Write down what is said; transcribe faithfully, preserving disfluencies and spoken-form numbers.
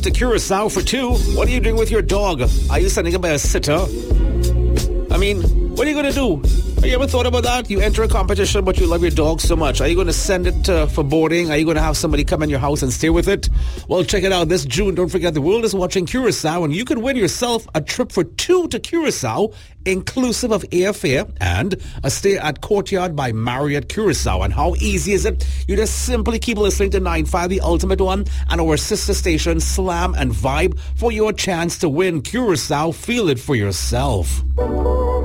To Curacao for two. What are you doing with your dog? Are you sending him by a sitter? I mean, what are you going to do? Have you ever thought about that? You enter a competition, but you love your dog so much. Are you going to send it uh, for boarding? Are you going to have somebody come in your house and stay with it? Well, check it out. This June, don't forget, the world is watching Curacao, and you can win yourself a trip for two to Curacao, inclusive of airfare and a stay at Courtyard by Marriott Curacao. And how easy is it? You just simply keep listening to nine five, the ultimate one, and our sister station, Slam and Vibe, for your chance to win Curacao. Feel it for yourself.